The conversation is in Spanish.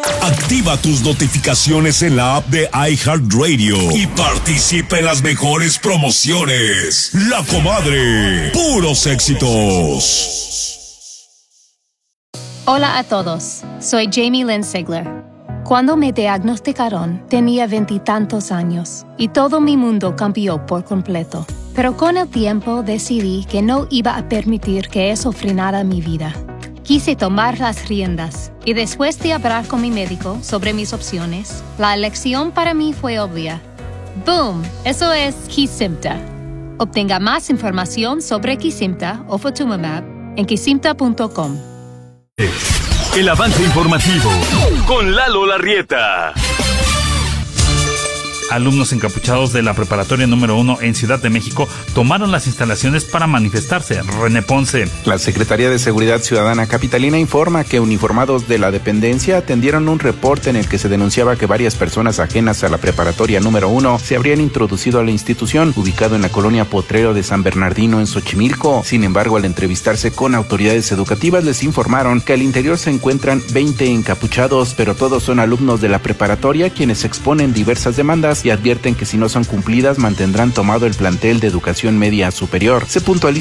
Activa tus notificaciones en la app de iHeartRadio y participa en las mejores promociones. La Comadre, puros éxitos. Hola a todos, soy Jamie Lynn Sigler. Cuando me diagnosticaron, tenía 20 y tantos años y todo mi mundo cambió por completo. Pero con el tiempo decidí que no iba a permitir que eso frenara mi vida. Quise tomar las riendas y después de hablar con mi médico sobre mis opciones, la elección para mí fue obvia. ¡Boom! Eso es Kesimpta. Obtenga más información sobre Kesimpta o Ofatumumab en kesimpta.com. El avance informativo con Lalo Larrieta. Alumnos encapuchados de la preparatoria número 1 en Ciudad de México tomaron las instalaciones para manifestarse. René Ponce. La Secretaría de Seguridad Ciudadana capitalina informa que uniformados de la dependencia atendieron un reporte en el que se denunciaba que varias personas ajenas a la preparatoria número 1 se habrían introducido a la institución, ubicado en la colonia Potrero de San Bernardino en Xochimilco. Sin embargo, al entrevistarse con autoridades educativas les informaron que al interior se encuentran 20 encapuchados, pero todos son alumnos de la preparatoria quienes exponen diversas demandas y advierten que si no son cumplidas mantendrán tomado el plantel de educación media superior. Se puntualiza